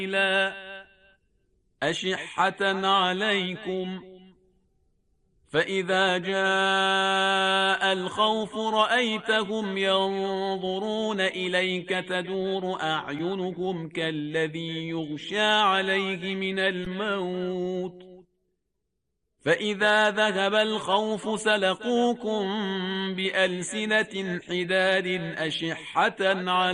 أشحة عليكم، فإذا جاء الخوف رأيتهم ينظرون إليك تدور أعينهم كالذي يغشى عليه من الموت، فإذا ذهب الخوف سلقوكم بألسنة حداد أشحة عليكم